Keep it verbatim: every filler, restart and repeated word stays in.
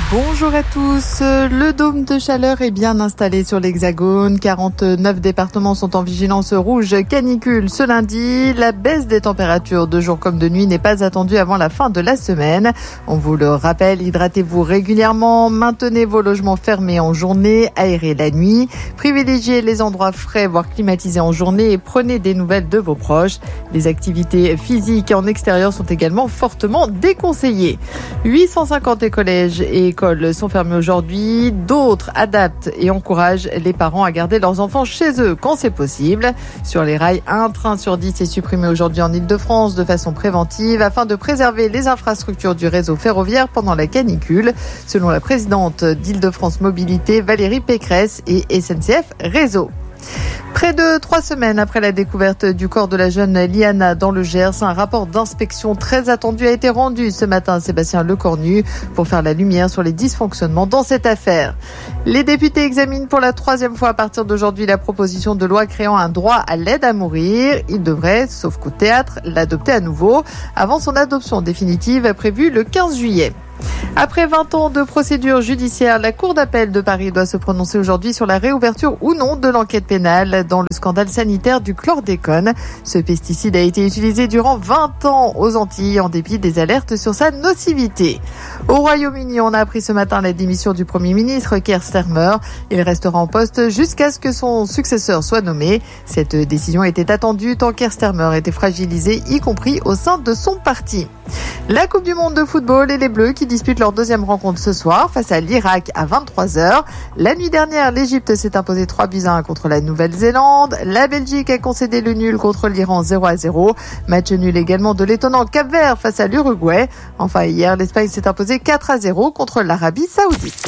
Bonjour à tous. Le dôme de chaleur est bien installé sur l'Hexagone. quarante-neuf départements sont en vigilance rouge canicule ce lundi. La baisse des températures de jour comme de nuit n'est pas attendue avant la fin de la semaine. On vous le rappelle, hydratez-vous régulièrement, maintenez vos logements fermés en journée, aérez la nuit, privilégiez les endroits frais voire climatisés en journée et prenez des nouvelles de vos proches. Les activités physiques en extérieur sont également fortement déconseillées. huit cent cinquante collèges et écoles sont fermées aujourd'hui. D'autres adaptent et encouragent les parents à garder leurs enfants chez eux quand c'est possible. Sur les rails, un train sur dix est supprimé aujourd'hui en Île-de-France de façon préventive afin de préserver les infrastructures du réseau ferroviaire pendant la canicule, selon la présidente d'Île-de-France Mobilité, Valérie Pécresse, et S N C F Réseau. Près de trois semaines après la découverte du corps de la jeune Liana dans le Gers, un rapport d'inspection très attendu a été rendu ce matin à Sébastien Lecornu pour faire la lumière sur les dysfonctionnements dans cette affaire. Les députés examinent pour la troisième fois à partir d'aujourd'hui la proposition de loi créant un droit à l'aide à mourir. Ils devraient, sauf qu'au théâtre, l'adopter à nouveau avant son adoption définitive prévue le quinze juillet. Après vingt ans de procédure judiciaire, la Cour d'appel de Paris doit se prononcer aujourd'hui sur la réouverture ou non de l'enquête pénale dans le scandale sanitaire du chlordécone. Ce pesticide a été utilisé durant vingt ans aux Antilles en dépit des alertes sur sa nocivité. Au Royaume-Uni, on a appris ce matin la démission du Premier ministre Keir Starmer. Il restera en poste jusqu'à ce que son successeur soit nommé. Cette décision était attendue tant Keir Starmer était fragilisé, y compris au sein de son parti. La Coupe du monde de football et les Bleus qui disputent leur deuxième rencontre ce soir face à l'Irak à vingt-trois heures. La nuit dernière, l'Égypte s'est imposée trois buts à un contre la Nouvelle-Zélande. La Belgique a concédé le nul contre l'Iran zéro à zéro. Match nul également de l'étonnant Cap-Vert face à l'Uruguay. Enfin, hier, l'Espagne s'est imposée quatre à zéro contre l'Arabie Saoudite.